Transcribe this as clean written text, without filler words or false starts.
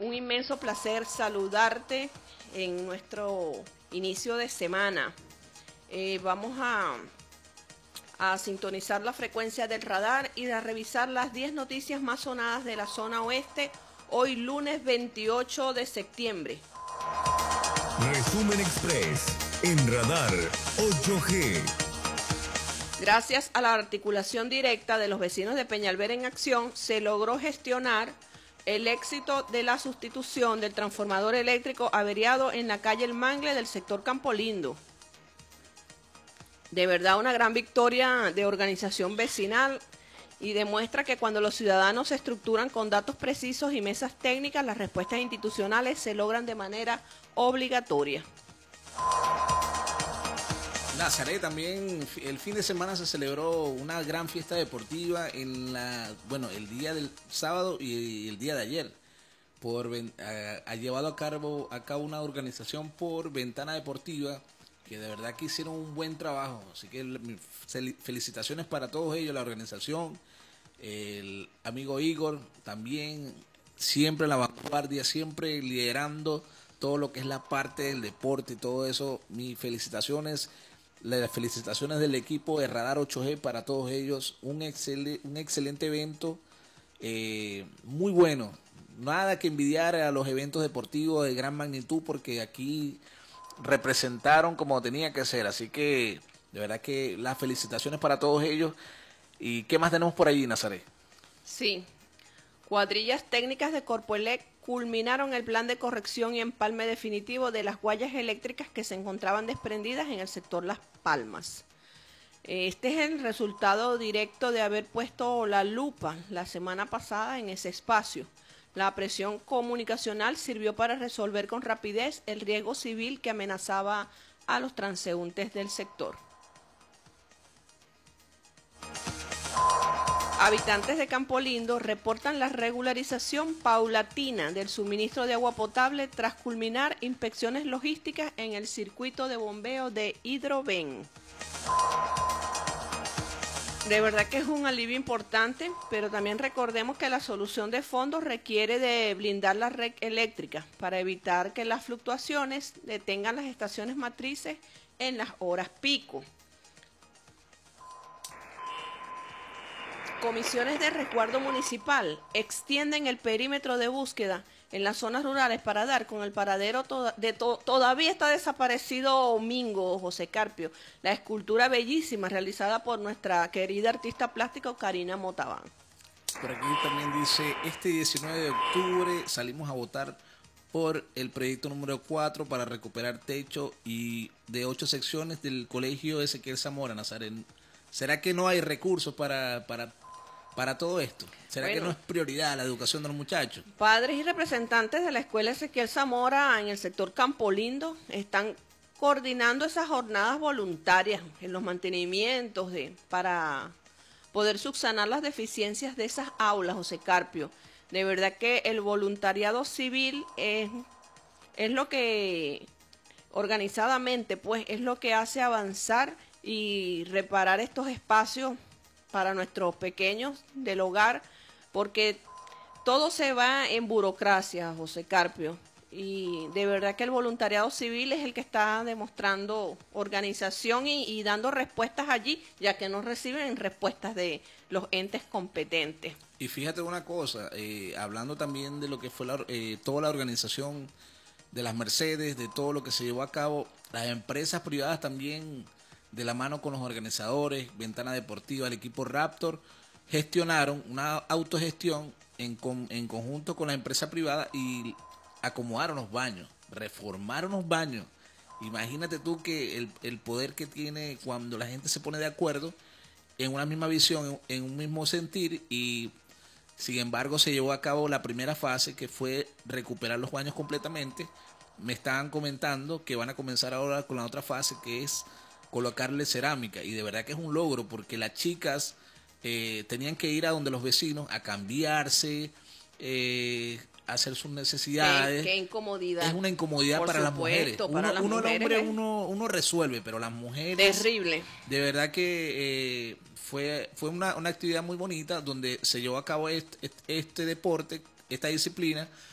Un inmenso placer saludarte en nuestro inicio de semana. Vamos a sintonizar la frecuencia del radar y a revisar las 10 noticias más sonadas de la zona oeste, hoy lunes 28 de septiembre. Resumen Express en Radar 8G. Gracias a la articulación directa de los vecinos de Peñalver en Acción, se logró gestionar el éxito de la sustitución del transformador eléctrico averiado en la calle El Mangle del sector Campo Lindo. De verdad, una gran victoria de organización vecinal y demuestra que cuando los ciudadanos se estructuran con datos precisos y mesas técnicas, las respuestas institucionales se logran de manera obligatoria. Nazaret, también el fin de semana se celebró una gran fiesta deportiva en el día del sábado y el día de ayer. Ha llevado a cabo una organización por Ventana Deportiva, que de verdad que hicieron un buen trabajo. Así que felicitaciones para todos ellos, la organización, el amigo Igor, también siempre en la vanguardia, siempre liderando todo lo que es la parte del deporte y todo eso. Mis felicitaciones. Las felicitaciones del equipo de Radar 8G para todos ellos. Un excelente evento, muy bueno. Nada que envidiar a los eventos deportivos de gran magnitud, porque aquí representaron como tenía que ser. Así que de verdad que las felicitaciones para todos ellos. ¿Y qué más tenemos por allí, Nazaret? Sí, cuadrillas técnicas de Corpoelec culminaron el plan de corrección y empalme definitivo de las guayas eléctricas que se encontraban desprendidas en el sector Las Palmas. Este es el resultado directo de haber puesto la lupa la semana pasada en ese espacio. La presión comunicacional sirvió para resolver con rapidez el riesgo civil que amenazaba a los transeúntes del sector. Habitantes de Campo Lindo reportan la regularización paulatina del suministro de agua potable tras culminar inspecciones logísticas en el circuito de bombeo de Hidroven. De verdad que es un alivio importante, pero también recordemos que la solución de fondo requiere de blindar la red eléctrica para evitar que las fluctuaciones detengan las estaciones matrices en las horas pico. Comisiones de resguardo municipal extienden el perímetro de búsqueda en las zonas rurales para dar con el paradero todavía está desaparecido Mingo José Carpio, la escultura bellísima realizada por nuestra querida artista plástica Karina Motabán. Por aquí también dice, este 19 de octubre salimos a votar por el proyecto número 4 para recuperar techo y de 8 secciones del colegio Ezequiel Zamora, Nazaret. ¿Será que no hay recursos para todo esto? ¿Será que no es prioridad la educación de los muchachos? Padres y representantes de la escuela Ezequiel Zamora en el sector Campo Lindo están coordinando esas jornadas voluntarias en los mantenimientos para poder subsanar las deficiencias de esas aulas, José Carpio. De verdad que el voluntariado civil es lo que organizadamente pues es lo que hace avanzar y reparar estos espacios para nuestros pequeños del hogar, porque todo se va en burocracia, José Carpio, y de verdad que el voluntariado civil es el que está demostrando organización y dando respuestas allí, ya que no reciben respuestas de los entes competentes. Y fíjate una cosa, hablando también de lo que fue toda la organización de las Mercedes, de todo lo que se llevó a cabo, las empresas privadas también, de la mano con los organizadores, Ventana Deportiva, el equipo Raptor, gestionaron una autogestión en conjunto con la empresa privada y acomodaron los baños, reformaron los baños. Imagínate tú que el poder que tiene cuando la gente se pone de acuerdo en una misma visión, en un mismo sentir, y sin embargo se llevó a cabo la primera fase, que fue recuperar los baños completamente. Me estaban comentando que van a comenzar ahora con la otra fase, que es colocarle cerámica, y de verdad que es un logro, porque las chicas tenían que ir a donde los vecinos a cambiarse, hacer sus necesidades. Qué incomodidad. Es una incomodidad para las mujeres. Uno el hombre uno resuelve, pero las mujeres... Terrible. De verdad que fue una actividad muy bonita donde se llevó a cabo este deporte, esta disciplina,